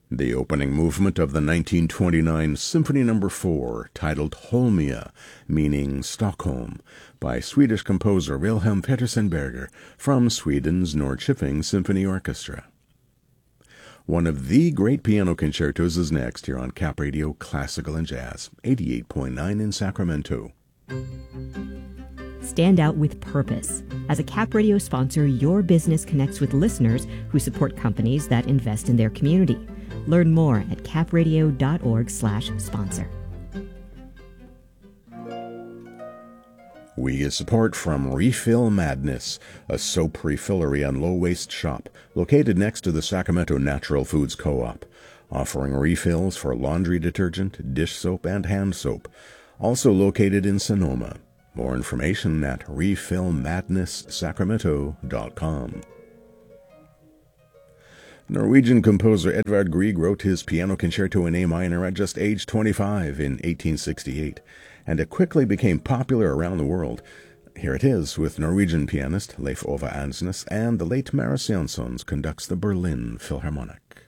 The opening movement of the 1929 Symphony No. 4, titled Holmia, meaning Stockholm, by Swedish composer Wilhelm Petersen Berger from Sweden's Norrköping Symphony Orchestra. One of the great piano concertos is next here on Cap Radio Classical and Jazz, 88.9 in Sacramento. Stand out with purpose. As a Cap Radio sponsor, your business connects with listeners who support companies that invest in their community. Learn more at capradio.org/sponsor. We get support from Refill Madness, a soap refillery and low-waste shop located next to the Sacramento Natural Foods Co-op, offering refills for laundry detergent, dish soap, and hand soap. Also located in Sonoma. More information at refillmadnesssacramento.com. Norwegian composer Edvard Grieg wrote his piano concerto in A minor at just age 25 in 1868, and it quickly became popular around the world. Here it is with Norwegian pianist Leif Ove Ansnes, and the late Maris Jansons conducts the Berlin Philharmonic.